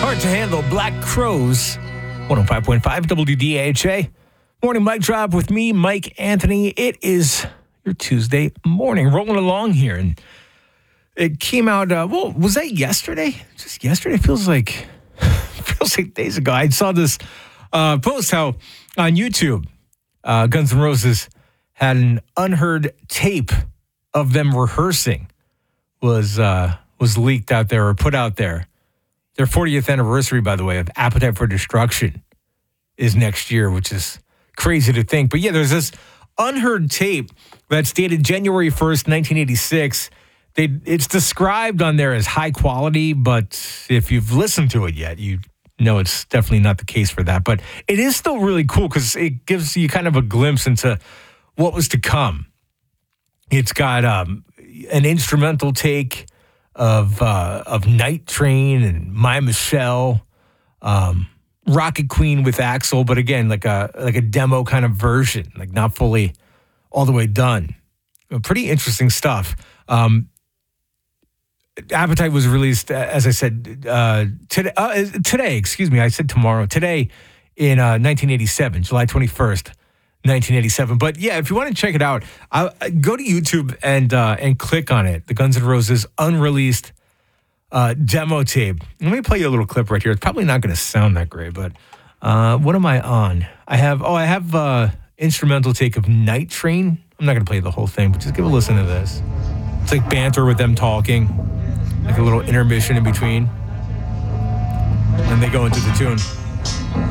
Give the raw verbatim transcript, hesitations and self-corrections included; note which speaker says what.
Speaker 1: Hard to Handle, Black Crows, one oh five point five W D H A. Morning mic drop with me, Mike Anthony. It is your Tuesday morning, rolling along here. And it came out, uh, well, was that yesterday? Just yesterday? Feels like, feels like days ago. I saw this uh, post how on YouTube, uh, Guns N' Roses had an unheard tape of them rehearsing was uh, was leaked out there or put out there. Their fortieth anniversary, by the way, of Appetite for Destruction is next year, which is crazy to think. But yeah, there's this unheard tape that's dated January first, nineteen eighty-six. They, it's described on there as high quality, but if you've listened to it yet, you know it's definitely not the case for that. But it is still really cool because it gives you kind of a glimpse into what was to come. It's got um, an instrumental take of uh, of Night Train and My Michelle, um, Rocket Queen with Axl, but again, like a like a demo kind of version, like not fully all the way done. Pretty interesting stuff. Um, Appetite was released, as I said, uh, today, uh, today, excuse me, I said tomorrow, today in uh, nineteen eighty-seven, July twenty-first, nineteen eighty-seven. But yeah, if you want to check it out, I'll, go to YouTube and uh, and click on it. The Guns N' Roses unreleased uh, demo tape. Let me play you a little clip right here. It's probably not going to sound that great, but uh, what am I on? I have, oh, I have uh, instrumental take of Night Train. I'm not going to play the whole thing, but just give a listen to this. It's like banter with them talking, like a little intermission in between. And they go into the tune.